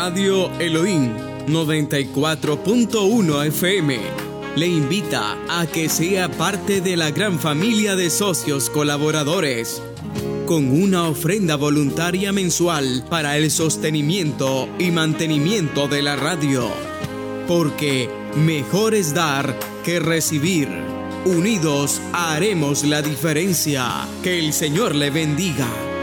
Radio Elohim 94.1 FM le invita a que sea parte de la gran familia de socios colaboradores con una ofrenda voluntaria mensual para el sostenimiento y mantenimiento de la radio. Porque mejor es dar que recibir. Unidos haremos la diferencia. Que el Señor le bendiga.